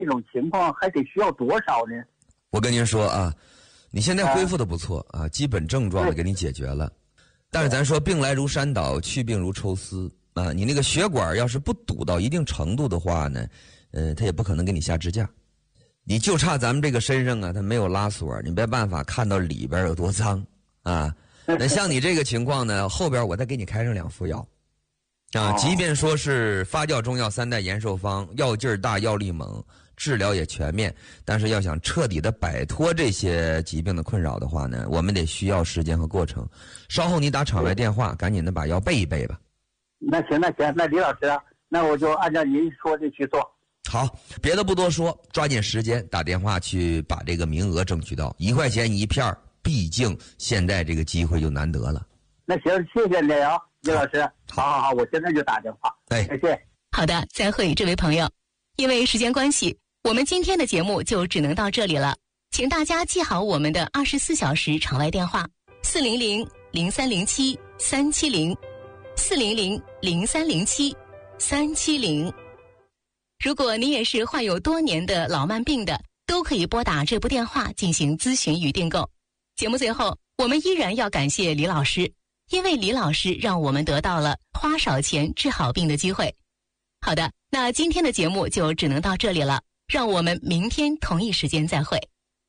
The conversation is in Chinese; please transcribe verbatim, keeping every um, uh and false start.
这种情况还得需要多少呢？ 我跟您说啊，你现在恢复的不错啊，基本症状的给你解决了。但是咱说病来如山倒，去病如抽丝啊，你那个血管要是不堵到一定程度的话呢，呃，他也不可能给你下支架。你就差咱们这个身上啊，它没有拉锁，你没办法看到里边有多脏啊。那像你这个情况呢，后边我再给你开上两副药啊，即便说是发酵中药三代延寿方，药劲儿大，药力猛，治疗也全面，但是要想彻底的摆脱这些疾病的困扰的话呢，我们得需要时间和过程。稍后你打场外电话，赶紧的把药备一备吧。 那行，那行，那李老师，那我就按照您说的去做。 好，别的不多说，抓紧时间打电话去把这个名额争取到，一块钱一片，毕竟现在这个机会就难得了。 那行，谢谢你啊，李老师。好好好，我现在就打电话。 哎， 谢谢。 好的，再会，这位朋友。因为时间关系，我们今天的节目就只能到这里了，请大家记好我们的二十四小时场外电话：四零零零三零七三七零，四零零零三零七三七零。如果你也是患有多年的老慢病的，都可以拨打这部电话进行咨询与订购。节目最后，我们依然要感谢李老师，因为李老师让我们得到了花少钱治好病的机会。好的，那今天的节目就只能到这里了，让我们明天同一时间再会。